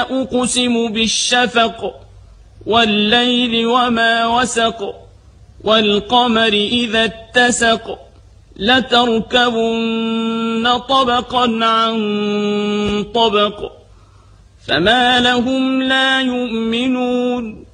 فلا أقسم بالشفق والليل وما وسق والقمر إذا اتسق لتركبن طبقا عن طبق فما لهم لا يؤمنون